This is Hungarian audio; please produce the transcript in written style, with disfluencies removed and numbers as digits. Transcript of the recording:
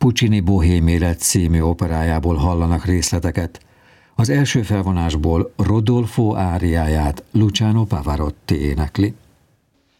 Puccini Bohém élet című operájából hallanak részleteket. Az első felvonásból Rodolfo áriáját Luciano Pavarotti énekli.